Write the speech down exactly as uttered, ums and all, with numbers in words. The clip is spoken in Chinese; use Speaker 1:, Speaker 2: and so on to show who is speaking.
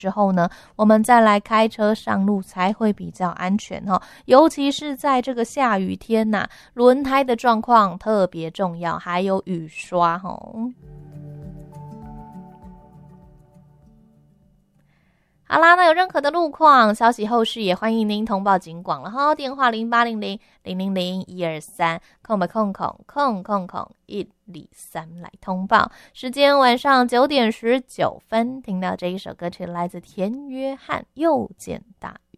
Speaker 1: 之后呢，我们再来开车上路才会比较安全哦。尤其是在这个下雨天呐、啊，轮胎的状况特别重要，还有雨刷哦。好啦，那有任何的路况消息后续也欢迎您通报警广了哈，电话零八零零零零零一二三空白空空空空空一二三来通报。时间晚上九点十九分，听到这一首歌曲来自田约翰，又见大